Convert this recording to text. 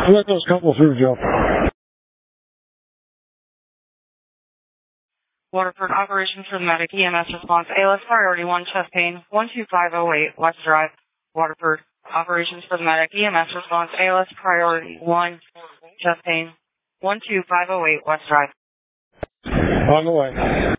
Let those couple through, Joe. Waterford Operations for the Medic EMS response. ALS priority 1, chest pain, 12508 West Drive. Waterford Operations for the Medic EMS response. ALS priority 1, chest pain, 12508 West Drive. On the way.